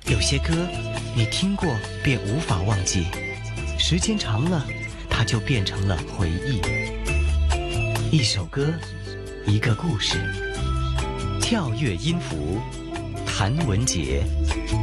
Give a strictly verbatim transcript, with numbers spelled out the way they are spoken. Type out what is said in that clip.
有些歌你听过便无法忘记，时间长了，它就变成了回忆。一首歌，一个故事，跳跃音符，谭文杰。